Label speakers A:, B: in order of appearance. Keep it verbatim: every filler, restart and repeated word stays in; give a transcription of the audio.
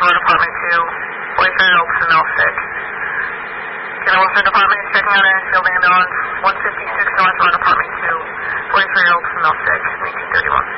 A: Road Apartment two, forty-three-year-old female sick. Get Ulster Department checking on an Enfield ambulance, one fifty-six North Road Apartment two, forty-three-year-old female sick, nineteen thirty-one.